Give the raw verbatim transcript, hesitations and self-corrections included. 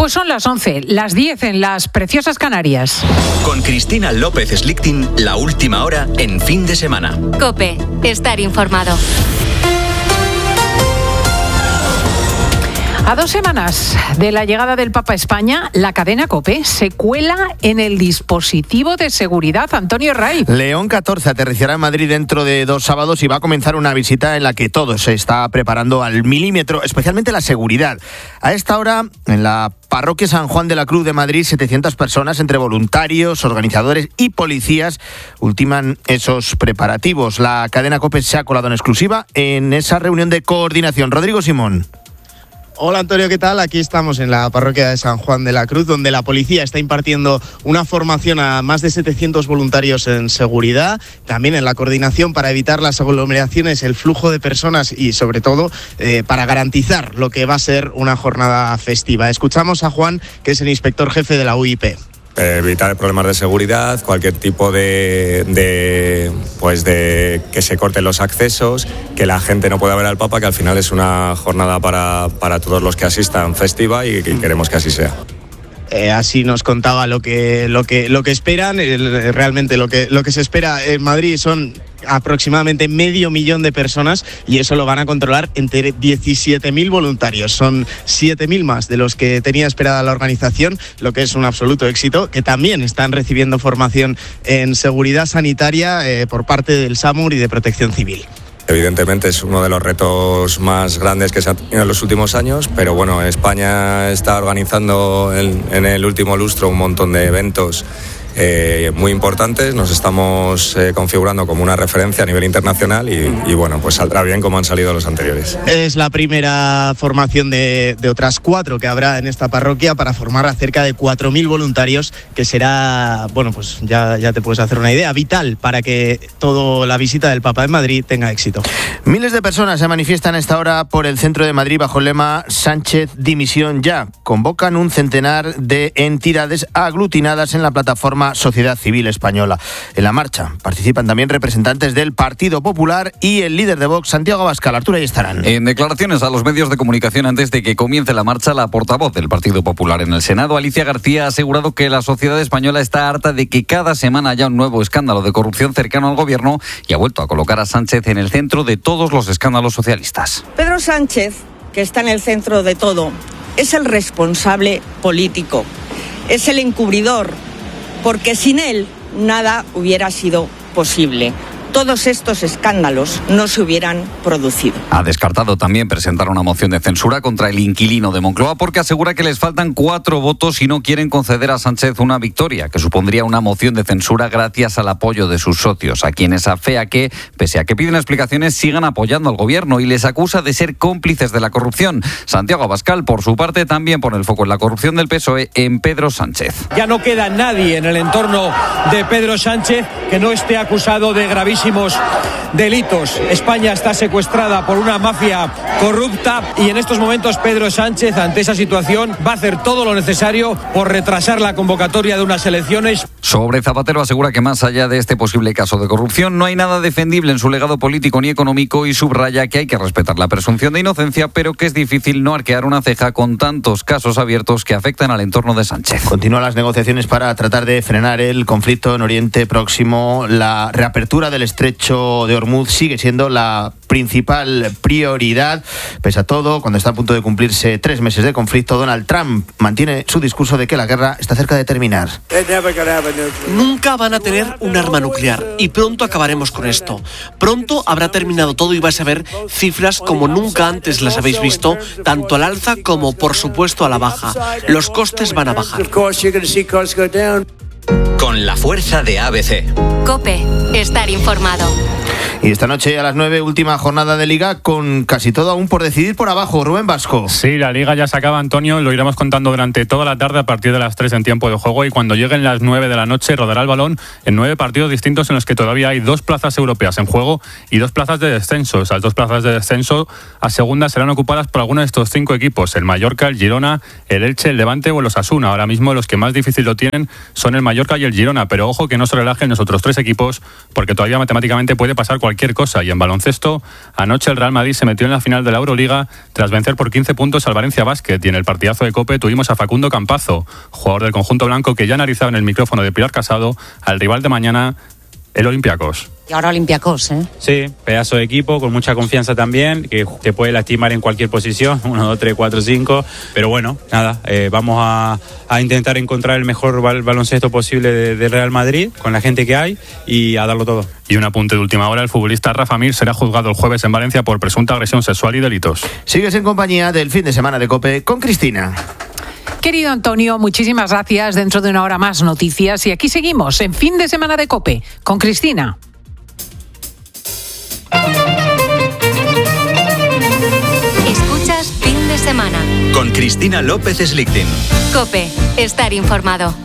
Pues son las once, las diez en las preciosas Canarias. Con Cristina López Slichting, la última hora en fin de semana. COPE, estar informado. A dos semanas de la llegada del Papa a España, la cadena COPE se cuela en el dispositivo de seguridad. Antonio Ray. León catorce aterrizará en Madrid dentro de dos sábados y va a comenzar una visita en la que todo se está preparando al milímetro, especialmente la seguridad. A esta hora, en la parroquia San Juan de la Cruz de Madrid, setecientas personas entre voluntarios, organizadores y policías ultiman esos preparativos. La cadena COPE se ha colado en exclusiva en esa reunión de coordinación. Rodrigo Simón. Hola Antonio, ¿qué tal? Aquí estamos en la parroquia de San Juan de la Cruz, donde la policía está impartiendo una formación a más de setecientos voluntarios en seguridad, también en la coordinación para evitar las aglomeraciones, el flujo de personas y sobre todo eh, para garantizar lo que va a ser una jornada festiva. Escuchamos a Juan, que es el inspector jefe de la U I P. Evitar problemas de seguridad, cualquier tipo de, de, pues de que se corten los accesos, que la gente no pueda ver al Papa, que al final es una jornada para, para todos los que asistan festiva y, y queremos que así sea. Eh, así nos contaba lo que, lo que, lo que esperan. El, realmente lo que, lo que se espera en Madrid son aproximadamente medio millón de personas y eso lo van a controlar entre diecisiete mil voluntarios. Son siete mil más de los que tenía esperada la organización, lo que es un absoluto éxito, que también están recibiendo formación en seguridad sanitaria eh, por parte del SAMUR y de Protección Civil. Evidentemente es uno de los retos más grandes que se han tenido en los últimos años, pero bueno, España está organizando en, en el último lustro un montón de eventos Eh, muy importantes, nos estamos eh, configurando como una referencia a nivel internacional y, y bueno, pues saldrá bien como han salido los anteriores. Es la primera formación de, de otras cuatro que habrá en esta parroquia para formar a cerca de cuatro mil voluntarios, que será, bueno, pues ya, ya te puedes hacer una idea, vital para que toda la visita del Papa en Madrid tenga éxito. Miles de personas se manifiestan a esta hora por el centro de Madrid bajo el lema Sánchez dimisión ya. Convocan un centenar de entidades aglutinadas en la plataforma Sociedad Civil Española. En la marcha participan también representantes del Partido Popular y el líder de Vox, Santiago Abascal. Arturo, ahí estarán. En declaraciones a los medios de comunicación antes de que comience la marcha, la portavoz del Partido Popular en el Senado, Alicia García, ha asegurado que la sociedad española está harta de que cada semana haya un nuevo escándalo de corrupción cercano al gobierno y ha vuelto a colocar a Sánchez en el centro de todos los escándalos socialistas. Pedro Sánchez, que está en el centro de todo, es el responsable político, es el encubridor, porque sin él nada hubiera sido posible. Todos estos escándalos no se hubieran producido. Ha descartado también presentar una moción de censura contra el inquilino de Moncloa porque asegura que les faltan cuatro votos y no quieren conceder a Sánchez una victoria, que supondría una moción de censura gracias al apoyo de sus socios, a quienes afea que, pese a que piden explicaciones, sigan apoyando al gobierno y les acusa de ser cómplices de la corrupción. Santiago Abascal, por su parte, también pone el foco en la corrupción del P S O E en Pedro Sánchez. Ya no queda nadie en el entorno de Pedro Sánchez que no esté acusado de gravísimos delitos. España está secuestrada por una mafia corrupta y en estos momentos Pedro Sánchez, ante esa situación, va a hacer todo lo necesario por retrasar la convocatoria de unas elecciones. Sobre Zapatero asegura que más allá de este posible caso de corrupción no hay nada defendible en su legado político ni económico y subraya que hay que respetar la presunción de inocencia, pero que es difícil no arquear una ceja con tantos casos abiertos que afectan al entorno de Sánchez. Continúan las negociaciones para tratar de frenar el conflicto en Oriente Próximo. La reapertura del estrecho de Hormuz sigue siendo la principal prioridad. Pese a todo, cuando está a punto de cumplirse tres meses de conflicto, Donald Trump mantiene su discurso de que la guerra está cerca de terminar. Nunca van a tener un arma nuclear y pronto acabaremos con esto. Pronto habrá terminado todo y vais a ver cifras como nunca antes las habéis visto, tanto al alza como, por supuesto, a la baja. Los costes van a bajar. Con la fuerza de A B C. COPE, estar informado. Y esta noche a las nueve, última jornada de Liga con casi todo aún por decidir por abajo. Rubén Vasco. Sí, la Liga ya se acaba, Antonio. Lo iremos contando durante toda la tarde a partir de las tres en tiempo de juego. Y cuando lleguen las nueve de la noche rodará el balón en nueve partidos distintos en los que todavía hay dos plazas europeas en juego y dos plazas de descenso. Esas dos plazas de descenso a segunda serán ocupadas por alguno de estos cinco equipos. El Mallorca, el Girona, el Elche, el Levante o el Osasuna. Ahora mismo los que más difícil lo tienen son el Mallorca y el Girona. Pero ojo que no se relajen los otros tres equipos porque todavía matemáticamente puede pasar cualquier cualquier cosa. Y en baloncesto, anoche el Real Madrid se metió en la final de la Euroliga tras vencer por quince puntos al Valencia Basket. Y en el partidazo de COPE tuvimos a Facundo Campazo, jugador del conjunto blanco, que ya analizaba en el micrófono de Pilar Casado al rival de mañana, el Olympiacos. Y ahora Olympiacos, ¿eh? Sí, pedazo de equipo, con mucha confianza también, que te puede lastimar en cualquier posición, uno, dos, tres, cuatro, cinco, pero bueno, nada, eh, vamos a, a intentar encontrar el mejor bal- baloncesto posible del de Real Madrid, con la gente que hay, y a darlo todo. Y un apunte de última hora, el futbolista Rafa Mir será juzgado el jueves en Valencia por presunta agresión sexual y delitos. Sigues en compañía del fin de semana de COPE con Cristina. Querido Antonio, muchísimas gracias. Dentro de una hora más noticias y aquí seguimos en Fin de Semana de COPE con Cristina. Escuchas Fin de Semana Con Cristina López Slichting. COPE. Estar informado.